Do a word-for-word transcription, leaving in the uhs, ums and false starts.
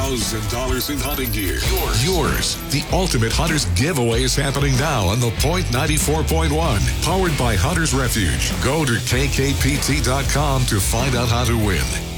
thousand dollars in hunting gear. Yours. Yours. The Ultimate Hunters giveaway is happening now on the Point ninety-four point one. Powered by Hunters Refuge. Go to K K P T dot com to find out how to win.